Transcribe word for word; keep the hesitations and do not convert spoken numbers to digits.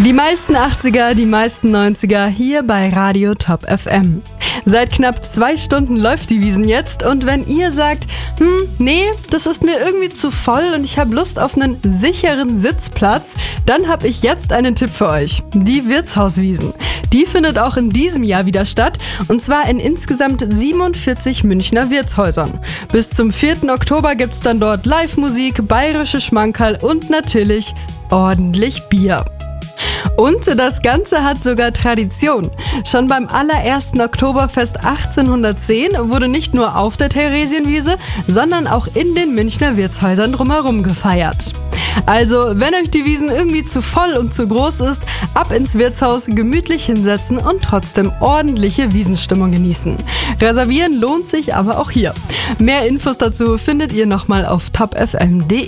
Die meisten achtziger, die meisten neunziger hier bei Radio Top F M. Seit knapp zwei Stunden läuft die Wiesn jetzt und wenn ihr sagt, hm, nee, das ist mir irgendwie zu voll und ich habe Lust auf einen sicheren Sitzplatz, dann habe ich jetzt einen Tipp für euch. Die Wirtshauswiesn. Die findet auch in diesem Jahr wieder statt und zwar in insgesamt siebenundvierzig Münchner Wirtshäusern. Bis zum vierten Oktober gibt's dann dort Live-Musik, bayerische Schmankerl und natürlich ordentlich Bier. Und das Ganze hat sogar Tradition. Schon beim allerersten Oktoberfest achtzehnhundertzehn wurde nicht nur auf der Theresienwiese, sondern auch in den Münchner Wirtshäusern drumherum gefeiert. Also, wenn euch die Wiesn irgendwie zu voll und zu groß ist, ab ins Wirtshaus, gemütlich hinsetzen und trotzdem ordentliche Wiesenstimmung genießen. Reservieren lohnt sich aber auch hier. Mehr Infos dazu findet ihr nochmal auf top f m punkt d e.